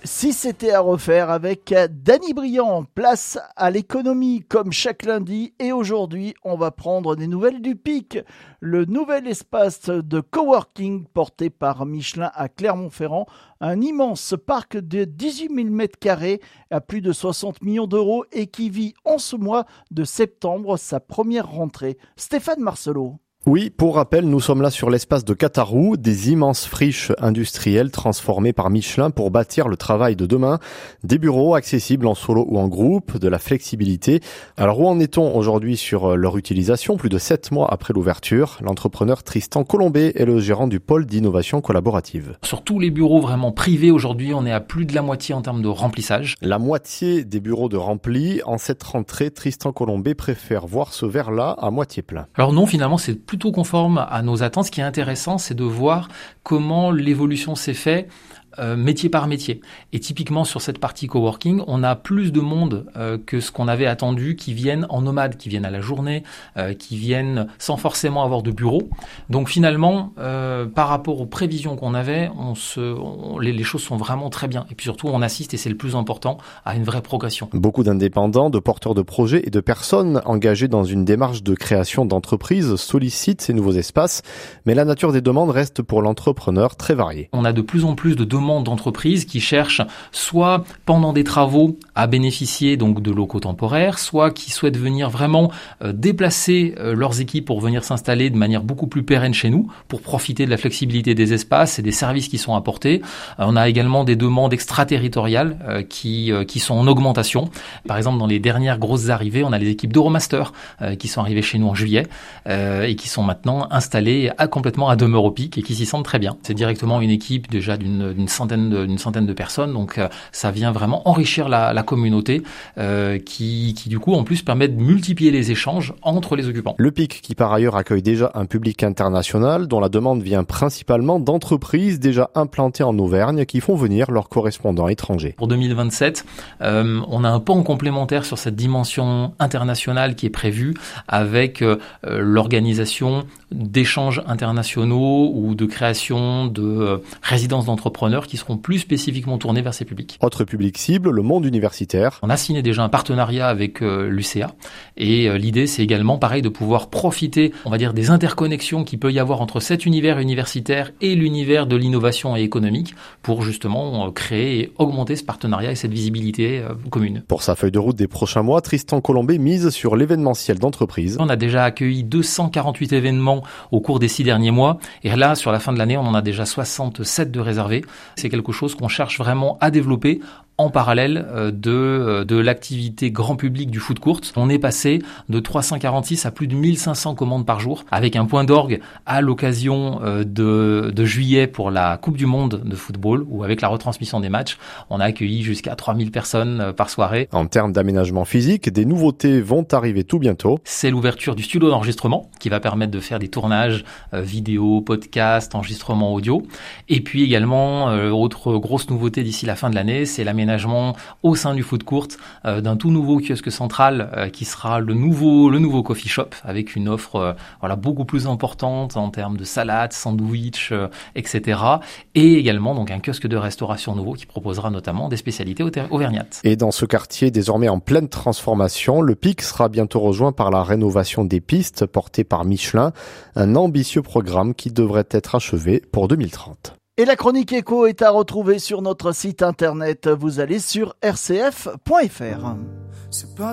Si c'était à refaire avec Dany Briand, place à l'économie comme chaque lundi, et aujourd'hui on va prendre des nouvelles du PIC, le nouvel espace de coworking porté par Michelin à Clermont-Ferrand, un immense parc de 18 000 m² à plus de 60 millions d'euros et qui vit en ce mois de septembre sa première rentrée. Stéphane Marcelot. Oui, pour rappel, nous sommes là sur l'espace de Catarou, des immenses friches industrielles transformées par Michelin pour bâtir le travail de demain, des bureaux accessibles en solo ou en groupe, de la flexibilité. Alors où en est-on aujourd'hui sur leur utilisation, plus de 7 mois après l'ouverture? L'entrepreneur Tristan Colombet est le gérant du pôle d'innovation collaborative. Sur tous les bureaux vraiment privés aujourd'hui, on est à plus de la moitié en termes de remplissage. La moitié des bureaux de remplis. En cette rentrée, Tristan Colombet préfère voir ce verre-là à moitié plein. Alors non, finalement, c'est plutôt conforme à nos attentes. Ce qui est intéressant, c'est de voir comment l'évolution s'est faite métier par métier. Et typiquement sur cette partie coworking, on a plus de monde que ce qu'on avait attendu qui viennent en nomade, qui viennent à la journée, qui viennent sans forcément avoir de bureau. Donc finalement, par rapport aux prévisions qu'on avait, les choses sont vraiment très bien. Et puis surtout, on assiste, et c'est le plus important, à une vraie progression. Beaucoup d'indépendants, de porteurs de projets et de personnes engagées dans une démarche de création d'entreprise sollicitent ces nouveaux espaces. Mais la nature des demandes reste pour l'entrepreneur très variée. On a de plus en plus de demandes d'entreprises qui cherchent soit pendant des travaux à bénéficier donc de locaux temporaires, soit qui souhaitent venir vraiment déplacer leurs équipes pour venir s'installer de manière beaucoup plus pérenne chez nous, pour profiter de la flexibilité des espaces et des services qui sont apportés. On a également des demandes extraterritoriales qui sont en augmentation. Par exemple, dans les dernières grosses arrivées, on a les équipes d'Euromaster qui sont arrivées chez nous en juillet et qui sont maintenant installées complètement à demeure au PIC et qui s'y sentent très bien. C'est directement une équipe déjà d'une centaine de personnes, donc ça vient vraiment enrichir la communauté qui du coup en plus permet de multiplier les échanges entre les occupants. Le PIC qui par ailleurs accueille déjà un public international dont la demande vient principalement d'entreprises déjà implantées en Auvergne qui font venir leurs correspondants étrangers. Pour 2027, on a un pan complémentaire sur cette dimension internationale qui est prévue avec l'organisation d'échanges internationaux ou de création de résidences d'entrepreneurs qui seront plus spécifiquement tournés vers ces publics. Autre public cible, le monde universitaire. On a signé déjà un partenariat avec l'UCA et l'idée c'est également pareil de pouvoir profiter, on va dire, des interconnexions qu'il peut y avoir entre cet univers universitaire et l'univers de l'innovation et économique pour justement créer et augmenter ce partenariat et cette visibilité commune. Pour sa feuille de route des prochains mois, Tristan Colombet mise sur l'événementiel d'entreprise. On a déjà accueilli 248 événements au cours des 6 derniers mois et là sur la fin de l'année on en a déjà 67 de réservés. C'est quelque chose qu'on cherche vraiment à développer en parallèle de l'activité grand public du food court. On est passé de 346 à plus de 1500 commandes par jour, avec un point d'orgue à l'occasion de juillet pour la Coupe du Monde de football, où avec la retransmission des matchs, on a accueilli jusqu'à 3000 personnes par soirée. En termes d'aménagement physique, des nouveautés vont arriver tout bientôt. C'est l'ouverture du studio d'enregistrement, qui va permettre de faire des tournages vidéo, podcast, enregistrement audio. Et puis également, autre grosse nouveauté d'ici la fin de l'année, c'est l'aménagement au sein du food court d'un tout nouveau kiosque central qui sera le nouveau coffee shop avec une offre beaucoup plus importante en termes de salades, sandwichs, etc. Et également donc un kiosque de restauration nouveau qui proposera notamment des spécialités auvergnates. Et dans ce quartier désormais en pleine transformation, le PIC sera bientôt rejoint par la rénovation des pistes portée par Michelin, un ambitieux programme qui devrait être achevé pour 2030. Et la chronique éco est à retrouver sur notre site internet. Vous allez sur rcf.fr.